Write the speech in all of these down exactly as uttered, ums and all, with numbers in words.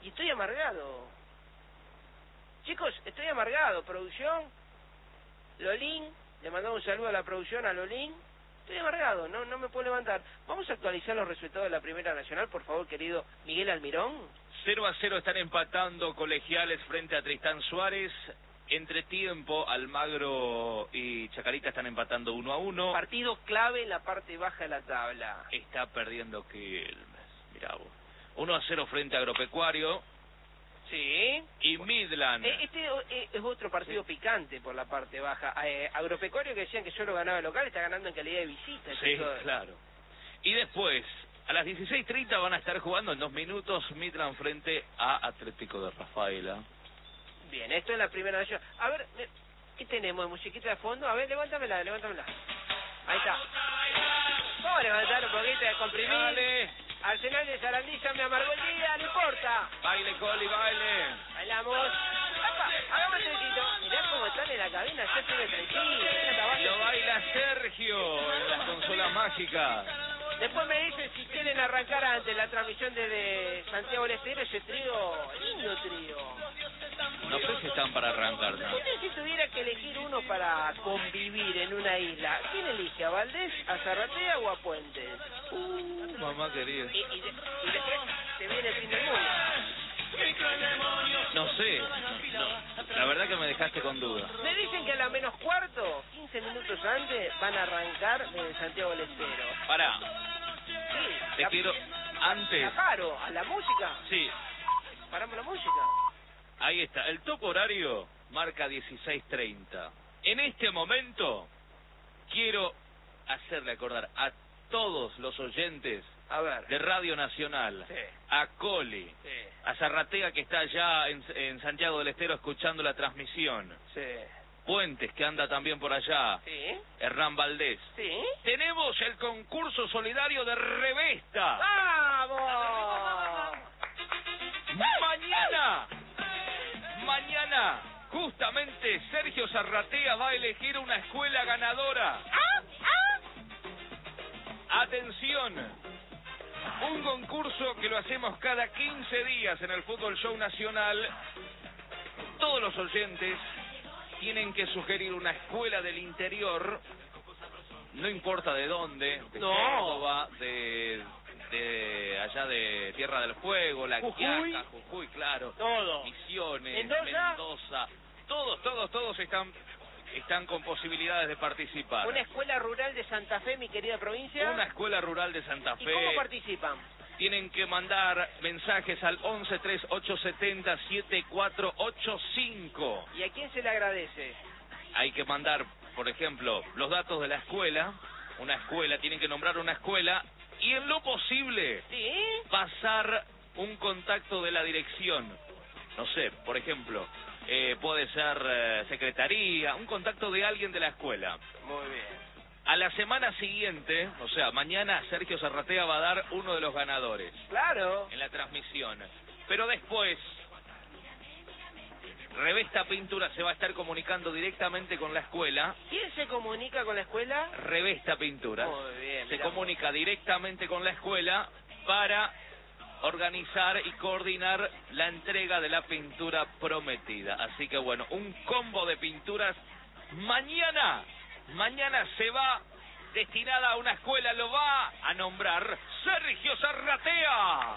y estoy amargado. Chicos, estoy amargado. Producción, Lolín, le mandamos un saludo a la producción, a Lolín. Estoy amargado, no no me puedo levantar. Vamos a actualizar los resultados de la Primera Nacional, por favor, querido Miguel Almirón. cero a cero están empatando Colegiales frente a Tristán Suárez. Entre tiempo, Almagro y Chacarita están empatando uno a uno. Partido clave en la parte baja de la tabla. Está perdiendo Quilmes, mirá vos. uno a cero frente a Agropecuario. Sí. Y Midland. Eh, Este eh, es otro partido sí. picante por la parte baja. Eh, Agropecuario, que decían que solo ganaba el local, está ganando en calidad de visita. Sí, claro. Y después, a las dieciséis treinta van a estar jugando en dos minutos Midland frente a Atlético de Rafaela. Bien, esto es la Primera Nación. A ver, ¿qué tenemos? ¿Musiquita de fondo? A ver, levántamela, levántamela. Ahí está. Vamos a levantar un poquito de comprimir. Dale. Arsenal de Sarandí ya me amargó el día, no importa. Baile, Coli, baile. Bailamos. ¡Apa! Hagamos el trencito. Mirá cómo están en la cabina, yo estoy de trencito. Lo baila Sergio en las consolas mágicas. Después me dicen si quieren arrancar antes la transmisión desde Santiago del Estero, ese trío, lindo trío. No sé si están para arrancar, ¿no? Usted si tuviera que elegir uno para convivir en una isla, ¿quién elige? ¿A Valdés, a Zarratea o a Puentes? Uh, mamá querida. Y, y, de, y después se viene el fin del mundo. No sé, no, la verdad que me dejaste con duda. Me dicen que a la menos cuarto, quince minutos antes, van a arrancar en Santiago del Estero. Pará, sí, te la, quiero, antes... ¿La paro? ¿A la música? Sí. ¿Paramos la música? Ahí está, el top horario marca dieciséis treinta. En este momento, quiero hacerle acordar a todos los oyentes a ver. de Radio Nacional, sí. a Coli, sí. a Zarratea que está allá en, en Santiago del Estero escuchando la transmisión, sí. Puentes que anda también por allá, sí. Hernán Valdés. Sí. Tenemos el concurso solidario de Revesta. ¡Vamos! Mañana, mañana, justamente Sergio Zarratea va a elegir una escuela ganadora. Atención, un concurso que lo hacemos cada quince días en el Fútbol Show Nacional. Todos los oyentes tienen que sugerir una escuela del interior, no importa de dónde, de no. Córdoba, de, de allá de Tierra del Fuego, La Quiaca, Jujuy, claro, todo. Misiones, Mendoza, Mendoza, todos, todos, todos están... están con posibilidades de participar. Una escuela rural de Santa Fe, mi querida provincia. Una escuela rural de Santa Fe. ¿Y cómo participan? Tienen que mandar mensajes al once tres ocho setenta siete cuatro ocho cinco. ¿Y a quién se le agradece? Hay que mandar, por ejemplo, los datos de la escuela, una escuela, tienen que nombrar una escuela y en lo posible ¿sí? pasar un contacto de la dirección. No sé, por ejemplo... Eh, puede ser eh, secretaría, un contacto de alguien de la escuela. Muy bien. A la semana siguiente, o sea, mañana Sergio Zarratea va a dar uno de los ganadores. Claro. En la transmisión. Pero después, Revesta Pintura se va a estar comunicando directamente con la escuela. ¿Quién se comunica con la escuela? Revesta Pinturas. Muy bien. Se comunica directamente con la escuela para... organizar y coordinar la entrega de la pintura prometida. Así que bueno, un combo de pinturas. Mañana, mañana se va destinada a una escuela, lo va a nombrar Sergio Zarratea.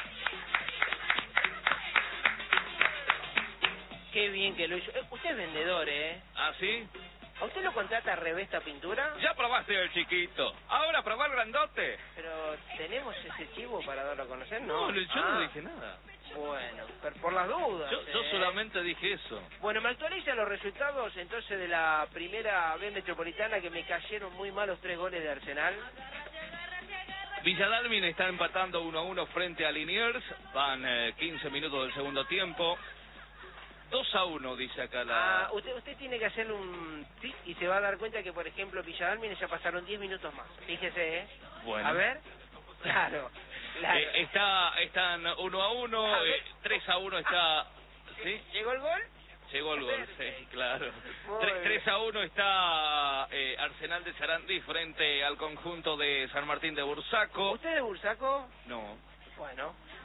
Qué bien que lo hizo. Eh, usted es vendedor, ¿eh? ¿Ah, sí? ¿A usted lo contrata Revesta Pintura? Ya probaste el chiquito, ahora probá el grandote. Pero, ¿tenemos ese chivo para darlo a conocer? No, No, yo ah. no dije nada. Bueno, pero por las dudas. Yo, ¿eh? yo solamente dije eso. Bueno, me actualizan los resultados entonces de la primera B metropolitana, que me cayeron muy mal los tres goles de Arsenal. Villadalmin está empatando uno a uno frente a Liniers. Van eh, quince minutos del segundo tiempo. dos a uno, dice acá la... Ah, usted, usted tiene que hacer un tip y se va a dar cuenta que, por ejemplo, Villadalmin ya pasaron diez minutos más. Fíjese, ¿eh? Bueno. A ver. Claro. claro. Eh, está, están uno a uno, eh, tres a uno está... ¿Sí? ¿Llegó el gol? Llegó el gol, sí, claro. Muy tres a uno está eh, Arsenal de Sarandí frente al conjunto de San Martín de Bursaco. ¿Usted es de Bursaco? No. Bueno,